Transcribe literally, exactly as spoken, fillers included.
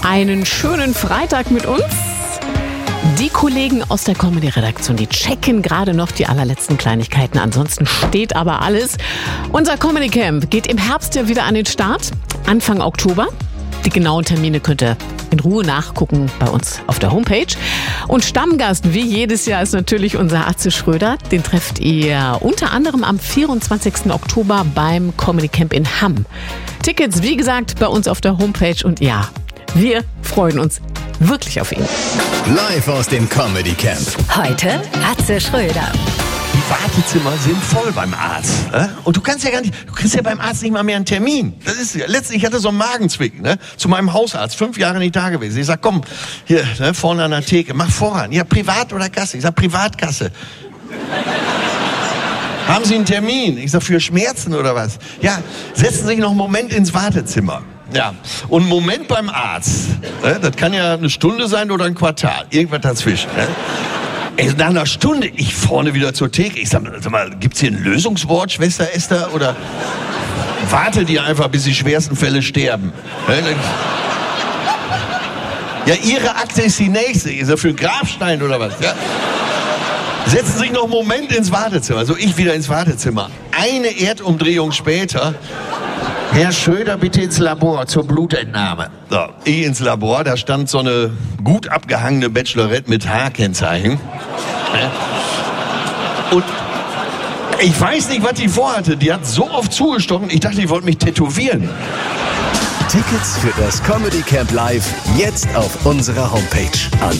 einen schönen Freitag mit uns. Die Kollegen aus der Comedy-Redaktion, die checken gerade noch die allerletzten Kleinigkeiten. Ansonsten steht aber alles. Unser Comedy Camp geht im Herbst ja wieder an den Start, Anfang Oktober. Die genauen Termine könnt ihr in Ruhe nachgucken bei uns auf der Homepage. Und Stammgast, wie jedes Jahr, ist natürlich unser Atze Schröder. Den trefft ihr unter anderem am vierundzwanzigsten Oktober beim Comedy Camp in Hamm. Tickets, wie gesagt, bei uns auf der Homepage. Und ja, wir freuen uns wirklich auf ihn. Live aus dem Comedy Camp. Heute Atze Schröder. Die Wartezimmer sind voll beim Arzt. Ne? Und du kannst ja gar nicht, du kriegst ja beim Arzt nicht mal mehr einen Termin. Das ist ja, letztlich, ich hatte so einen Magenzwicken, ne? Zu meinem Hausarzt, fünf Jahre nicht da gewesen. Ich sag, komm, hier, ne, vorne an der Theke, mach voran. Ja, Privat oder Kasse? Ich sag, Privatkasse. Haben Sie einen Termin? Ich sag, für Schmerzen oder was? Ja, setzen Sie sich noch einen Moment ins Wartezimmer. Ja, und einen Moment beim Arzt. Ne? Das kann ja eine Stunde sein oder ein Quartal. Irgendwas dazwischen. Ne? Ey, nach einer Stunde, ich vorne wieder zur Theke. Ich sag, sag mal, gibt's hier ein Lösungswort, Schwester Esther? Oder wartet ihr einfach, bis die schwersten Fälle sterben? Ja, Ihre Akte ist die nächste. Ist ja für einen Grabstein oder was? Ja? Setzen Sie sich noch einen Moment ins Wartezimmer. So, ich wieder ins Wartezimmer. Eine Erdumdrehung später. Herr Schröder, bitte ins Labor zur Blutentnahme. So, ich ins Labor, da stand so eine gut abgehangene Bachelorette mit H-Kennzeichen. Und ich weiß nicht, was die vorhatte. Die hat so oft zugestochen, ich dachte, die wollte mich tätowieren. Tickets für das Comedy Camp Live jetzt auf unserer Homepage. An